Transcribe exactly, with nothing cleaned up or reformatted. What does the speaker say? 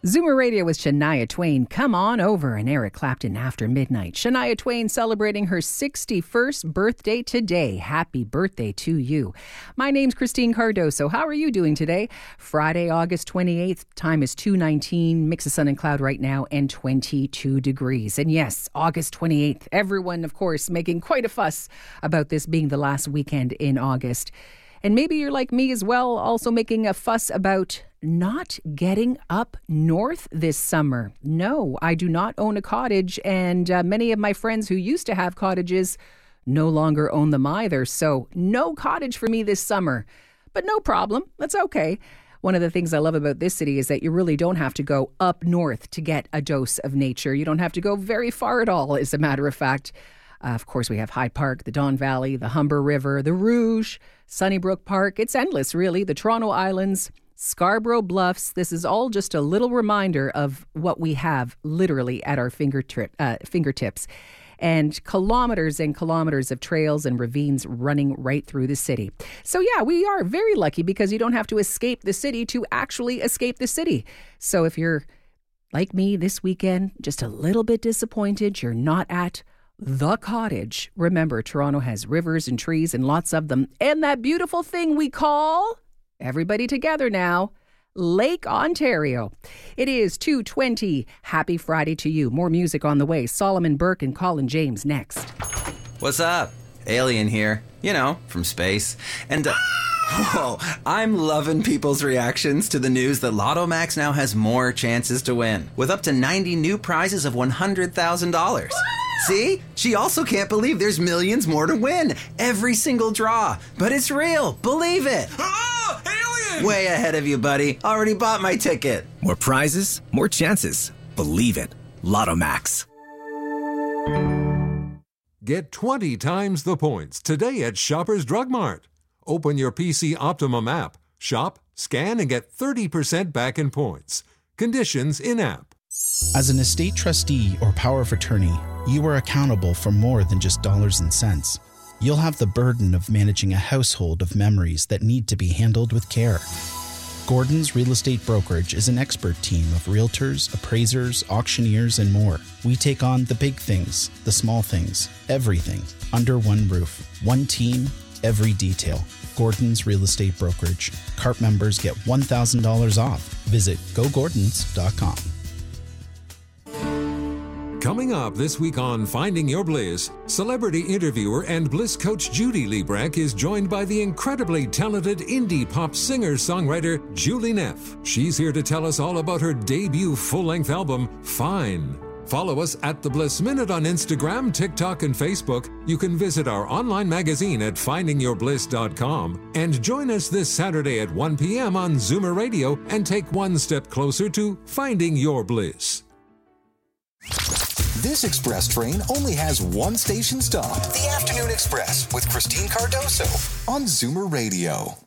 Zoomer Radio with Shania Twain, Come On Over, and Eric Clapton, After Midnight. Shania Twain celebrating her sixty-first birthday today. Happy birthday to you. My name's Christine Cardoso. How are you doing today? Friday, August twenty-eighth. Time is two nineteen. Mix of sun and cloud right now and twenty-two degrees. And yes, August twenty-eighth. Everyone, of course, making quite a fuss about this being the last weekend in August. And maybe you're like me as well, also making a fuss about not getting up north this summer. No, I do not own a cottage, and uh, many of my friends who used to have cottages no longer own them either. So no cottage for me this summer. But no problem. That's okay. One of the things I love about this city is that you really don't have to go up north to get a dose of nature. You don't have to go very far at all, as a matter of fact. Uh, of course, we have Hyde Park, the Don Valley, the Humber River, the Rouge, Sunnybrook Park. It's endless, really. The Toronto Islands, Scarborough Bluffs. This is all just a little reminder of what we have literally at our fingertip, uh, fingertips. And kilometers and kilometers of trails and ravines running right through the city. So yeah, we are very lucky because you don't have to escape the city to actually escape the city. So if you're like me this weekend, just a little bit disappointed you're not at the cottage. Remember, Toronto has rivers and trees and lots of them. And that beautiful thing we call, everybody together now, Lake Ontario. It is two twenty. Happy Friday to you. More music on the way. Solomon Burke and Colin James next. What's up? Alien here. You know, from space. And, uh, whoa, I'm loving people's reactions to the news that Lotto Max now has more chances to win, with up to ninety new prizes of one hundred thousand dollars. See? She also can't believe there's millions more to win. Every single draw. But it's real. Believe it. Oh, alien! Way ahead of you, buddy. Already bought my ticket. More prizes, more chances. Believe it. Lotto Max. Get twenty times the points today at Shoppers Drug Mart. Open your P C Optimum app, shop, scan, and get thirty percent back in points. Conditions in-app. As an estate trustee or power of attorney, you are accountable for more than just dollars and cents. You'll have the burden of managing a household of memories that need to be handled with care. Gordon's Real Estate Brokerage is an expert team of realtors, appraisers, auctioneers, and more. We take on the big things, the small things, everything, under one roof. One team, every detail. Gordon's Real Estate Brokerage. C A R P members get one thousand dollars off. Visit go gordons dot com. Coming up this week on Finding Your Bliss, celebrity interviewer and Bliss coach Judy Liebrecht is joined by the incredibly talented indie pop singer-songwriter Julie Neff. She's here to tell us all about her debut full-length album, Fine. Follow us at The Bliss Minute on Instagram, TikTok, and Facebook. You can visit our online magazine at finding your bliss dot com and join us this Saturday at one p.m. on Zoomer Radio and take one step closer to finding your bliss. This express train only has one station stop. The Afternoon Express with Christine Cardoso on Zoomer Radio.